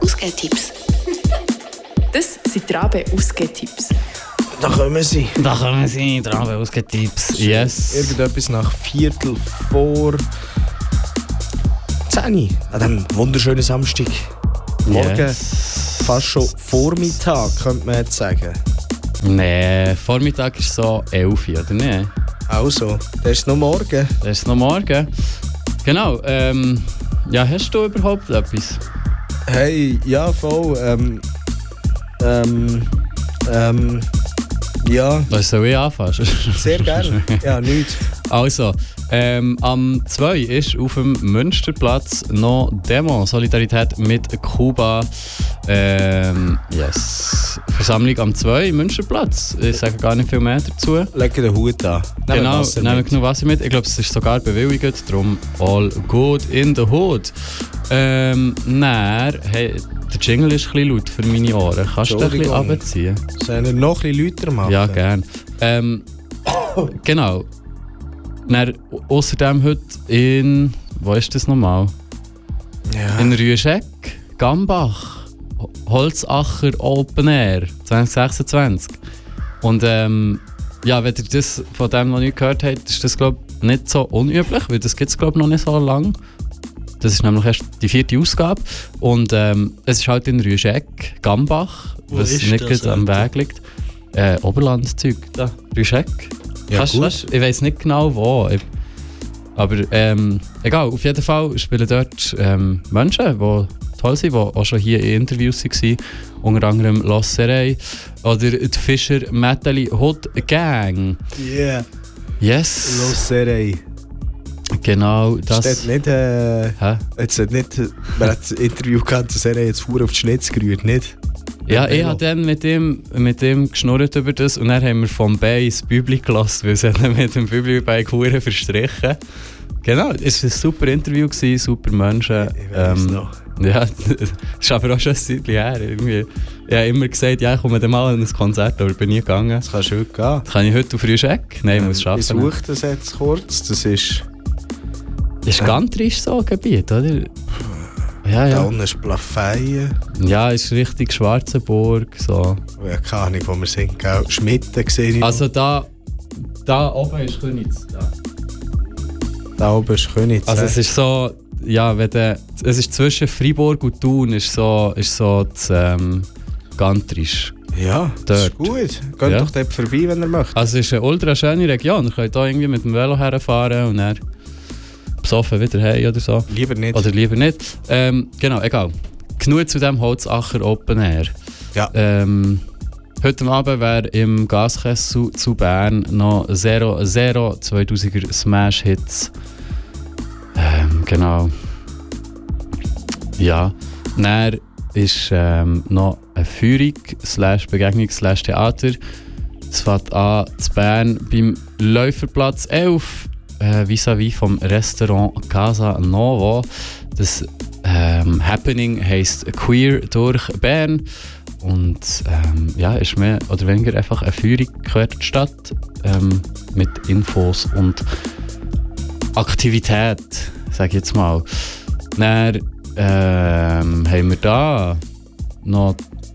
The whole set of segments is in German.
Ausgehtipps. Das sind Trabe-Ausgehtipps. Da kommen sie. Trabe-Ausgehtipps. Yes. Irgendetwas nach 10:15 an diesem wunderschönen Samstag. Morgen, Yes. fast schon Vormittag, könnte man jetzt sagen. Nee, Vormittag ist so 11 Uhr, oder nicht? Also, das ist noch morgen. Das ist noch morgen. Genau. Ja, hast du überhaupt etwas? Hey, ja, voll. Ja, Was soll ich anfangen? sehr gerne. Ja, nichts. Also, am 2 ist auf dem Münsterplatz noch Demo Solidarität mit Kuba. Yes. Versammlung am 2 Münsterplatz. Ich sage gar nicht viel mehr dazu. Legen den Hut an. Genau, nehmen genug Wasser mit. Ich glaube, es ist sogar bewilligt. Darum all good in the hood. Hey, der Jingle ist ein bisschen laut für meine Ohren. Kannst du den ein bisschen runterziehen? Sollen wir noch ein bisschen lauter machen? Ja, gerne. Genau. Außerdem heute in... Wo ist das nochmal? Ja. In Rüescheck, Gambach, Holzacher Open Air 2026. Und ja, wenn ihr das von dem noch nicht gehört habt, ist das, glaube ich, nicht so unüblich, weil das gibt es, glaube ich, noch nicht so lange. Das ist nämlich erst die 4. Ausgabe. Und es ist halt in Rüescheck, Gambach, was nicht gerade am Weg liegt. Oberlandzeug, da, Rüescheck. Ja, Ich weiss nicht genau wo. Aber egal, auf jeden Fall spielen dort Menschen, die toll sind, die auch schon hier in Interviews waren. Unter anderem Los Serey oder die Fischer Metalli Hood Gang. Yeah. Yes. Los Serey. Genau, das. Steht nicht, jetzt hat nicht, man hat das Interview gehabt, dass er jetzt verdammt auf die Schnitz gerührt, nicht? Ja, ich habe dann mit ihm geschnurrt über das und dann haben wir vom Bay ins Bübli gelassen, weil sie haben mit dem Bübli bei Kuren verstrichen. Genau, es war ein super Interview, super Menschen. Ich weiß noch. Ja, das ist aber auch schon ein Zeitchen her. Irgendwie. Ich habe immer gesagt, ja, ich komme dann mal an ein Konzert, aber bin nie gegangen. Das kannst du heute gehen. Kann ich heute auf Rüescheck? Nein, ich muss arbeiten. Ich suche das jetzt kurz, das ist... Das ist Gantrisch so ein Gebiet, oder? Ja, Da ja. unten ist Plafeyen. Ja, ist richtig Schwarzenburg, so. Ja, keine Ahnung, wo wir sind, gell? Schmitten gesehen ich Also da oben ist Königs. Da oben ist Königs. Also es ist so, ja, es ist zwischen Freiburg und Thun ist so das Gantrisch. Ja, das ist dort. gut. Geht Ja. doch dort vorbei, wenn ihr möchtet. Also es ist eine ultra schöne Region. Ihr könnt hier irgendwie mit dem Velo herfahren und dann besoffen wieder heim oder so. Lieber nicht. Oder lieber nicht. Genau, egal. Genug zu dem Holzacher Open Air. Ja. Heute Abend wäre im Gaskessel zu Bern noch 0-0 2000er Smash-Hits. Genau. Ja. Dann ist noch eine Führung, Begegnung, Theater. Es fängt an zu Bern beim Läuferplatz 11. Vis-à-vis vom Restaurant Casa Novo. Das Happening heisst Queer durch Bern und ja, ist mehr oder weniger einfach eine Führung quer durch die Stadt mit Infos und Aktivität, sage ich jetzt mal. Dann haben wir da noch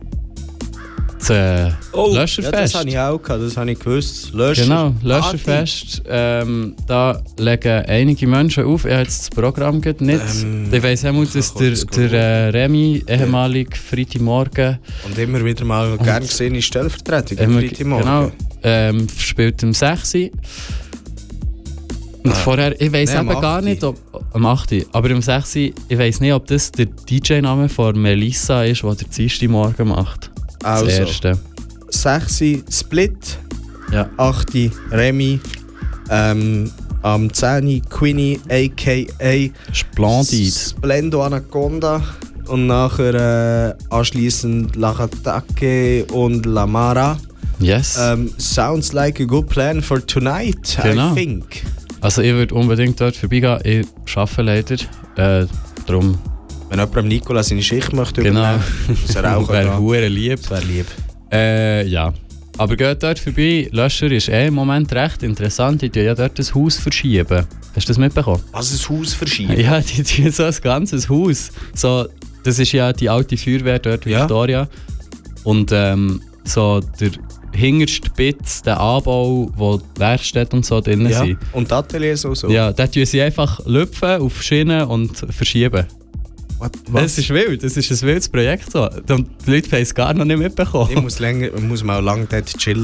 das Löscherfest. Ja, das habe ich auch gehabt, das habe ich gewusst. Genau, Löscherfest. Da legen einige Menschen auf. Ich habe jetzt das Programm nicht. Ich weiss auch, dass der Remy, ehemalig Freitagmorgen, Und immer wieder mal gern gesehene Stellvertretung am genau, Freitagmorgen. spielt um 6 Uhr. Und vorher, ich weiss eben gar nicht, ob am 8 Uhr, aber um 6 Uhr, ich weiss nicht, ob das der DJ-Name von Melissa ist, der Dienstagmorgen macht. Also, Das erste. 6 Split, Ja. 8 Remy, am 10 Queenie a.k.a. Splendid. Splendo Anaconda und nachher anschliessend Lachatake und Lamara. Yes. Sounds like a good plan for tonight, Genau. I think. Also ich würde unbedingt dort vorbeigehen. Ich arbeite leider. Darum. Wenn jemand am Nicola seine Schicht möchte Genau. übernehmen, ist er auch Wäre da. hure lieb. Das wäre lieb. Ja. Aber geht dort vorbei. Löscher ist im Moment recht interessant. Die tun ja dort das Haus verschieben. Hast du das mitbekommen? Was, ein Haus verschieben? Ja, die tun so ein ganzes Haus. So Das ist ja die alte Feuerwehr dort, Ja. Victoria. Und so der hinterste Bit, der Anbau, wo die Werkstätten und so drin Ja. sind. Und die Ateliers auch so. Ja, da tun sie einfach lüpfen auf Schienen und verschieben. Was? Das ist wild, das ist ein wildes Projekt. So. Und die Leute haben es gar noch nicht mitbekommen. Ich muss mal lange dort chillen.